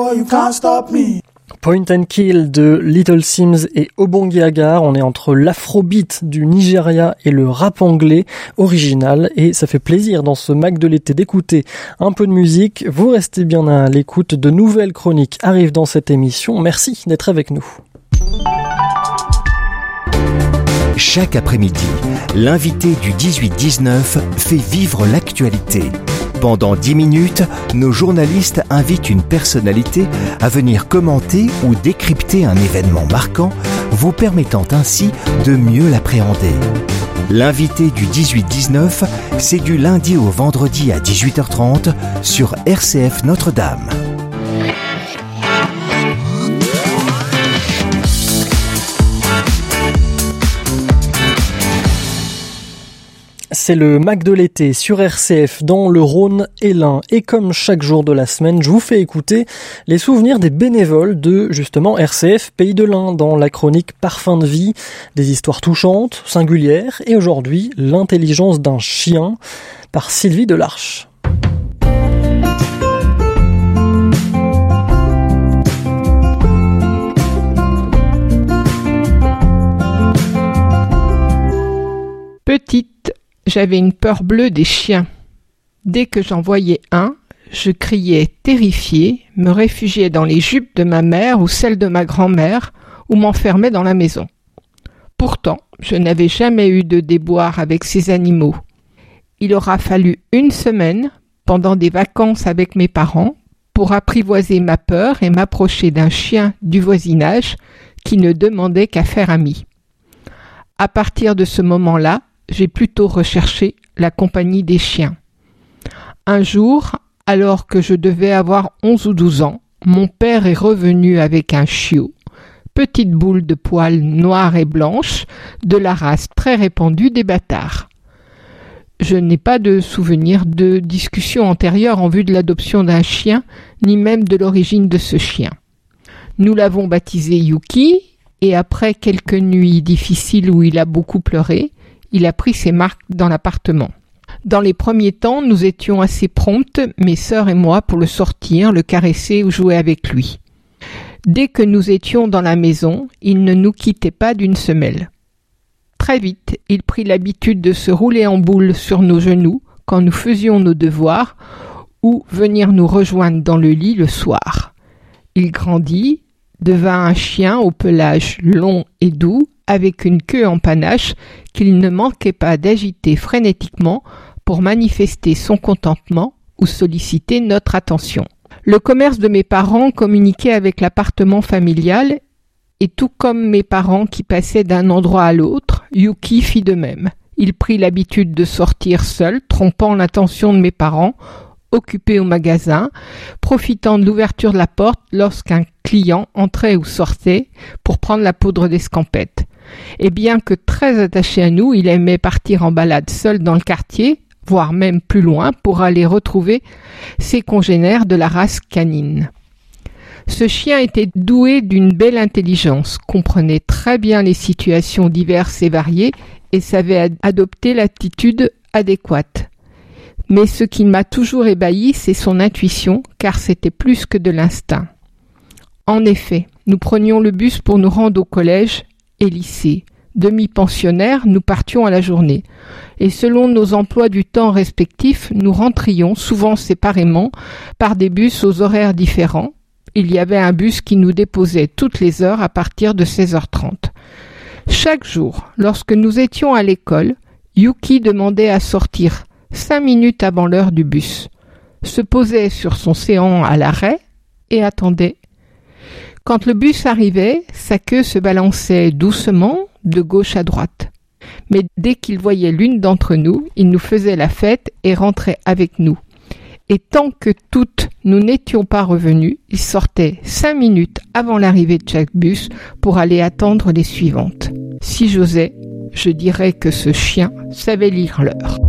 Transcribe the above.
no, you can't stop me. Point and Kill de Little Simz et Obongi Agar. On est entre l'afrobeat du Nigeria et le rap anglais original et ça fait plaisir dans ce Mac de l'été d'écouter un peu de musique. Vous restez bien à l'écoute, de nouvelles chroniques arrivent dans cette émission. Merci d'être avec nous. Chaque après-midi, l'invité du 18-19 fait vivre l'actualité. Pendant 10 minutes, nos journalistes invitent une personnalité à venir commenter ou décrypter un événement marquant, vous permettant ainsi de mieux l'appréhender. L'invité du 18-19, c'est du lundi au vendredi à 18h30 sur RCF Notre-Dame. C'est le Mac de l'été sur RCF dans le Rhône et l'Ain. Et comme chaque jour de la semaine, je vous fais écouter les souvenirs des bénévoles de, justement, RCF Pays de l'Ain dans la chronique Parfum de vie. Des histoires touchantes, singulières. Et aujourd'hui, l'intelligence d'un chien par Sylvie Delarche. Petite, j'avais une peur bleue des chiens. Dès que j'en voyais un, je criais terrifiée, me réfugiais dans les jupes de ma mère ou celles de ma grand-mère, ou m'enfermais dans la maison. Pourtant, je n'avais jamais eu de déboire avec ces animaux. Il aura fallu 1 semaine, pendant des vacances avec mes parents, pour apprivoiser ma peur et m'approcher d'un chien du voisinage qui ne demandait qu'à faire ami. À partir de ce moment-là, j'ai plutôt recherché la compagnie des chiens. Un jour, alors que je devais avoir 11 ou 12 ans, mon père est revenu avec un chiot, petite boule de poils noire et blanche, de la race très répandue des bâtards. Je n'ai pas de souvenir de discussion antérieure en vue de l'adoption d'un chien, ni même de l'origine de ce chien. Nous l'avons baptisé Yuki, et après quelques nuits difficiles où il a beaucoup pleuré, il a pris ses marques dans l'appartement. Dans les premiers temps, nous étions assez promptes, mes sœurs et moi, pour le sortir, le caresser ou jouer avec lui. Dès que nous étions dans la maison, il ne nous quittait pas d'une semelle. Très vite, il prit l'habitude de se rouler en boule sur nos genoux quand nous faisions nos devoirs ou venir nous rejoindre dans le lit le soir. Il grandit, devint un chien au pelage long et doux, avec une queue en panache qu'il ne manquait pas d'agiter frénétiquement pour manifester son contentement ou solliciter notre attention. Le commerce de mes parents communiquait avec l'appartement familial et tout comme mes parents qui passaient d'un endroit à l'autre, Yuki fit de même. Il prit l'habitude de sortir seul, trompant l'attention de mes parents, occupé au magasin, profitant de l'ouverture de la porte lorsqu'un client entrait ou sortait pour prendre la poudre d'escampette. Et bien que très attaché à nous, il aimait partir en balade seul dans le quartier, voire même plus loin, pour aller retrouver ses congénères de la race canine. Ce chien était doué d'une belle intelligence, comprenait très bien les situations diverses et variées et savait adopter l'attitude adéquate. Mais ce qui m'a toujours ébahi, c'est son intuition, car c'était plus que de l'instinct. En effet, nous prenions le bus pour nous rendre au collège et lycée. Demi-pensionnaires, nous partions à la journée. Et selon nos emplois du temps respectifs, nous rentrions, souvent séparément, par des bus aux horaires différents. Il y avait un bus qui nous déposait toutes les heures à partir de 16h30. Chaque jour, lorsque nous étions à l'école, Yuki demandait à sortir 5 minutes avant l'heure du bus, se posait sur son séant à l'arrêt et attendait. Quand le bus arrivait, sa queue se balançait doucement de gauche à droite. Mais dès qu'il voyait l'une d'entre nous, il nous faisait la fête et rentrait avec nous. Et tant que toutes nous n'étions pas revenues, il sortait 5 minutes avant l'arrivée de chaque bus pour aller attendre les suivantes. Si j'osais, je dirais que ce chien savait lire l'heure.